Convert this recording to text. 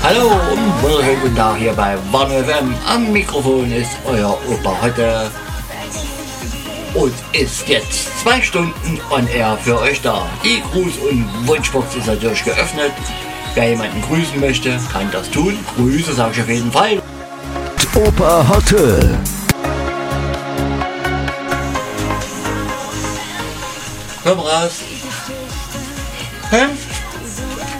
Hallo und wunderschönen guten Tag hier bei Warn FM. Am Mikrofon ist euer Opa Hotte. Und ist jetzt 2 Stunden on air für euch da. Die Gruß- und Wunschbox ist natürlich geöffnet. Wer jemanden grüßen möchte, kann das tun. Grüße sage ich auf jeden Fall. Opa Hotte. Komm raus. Hä?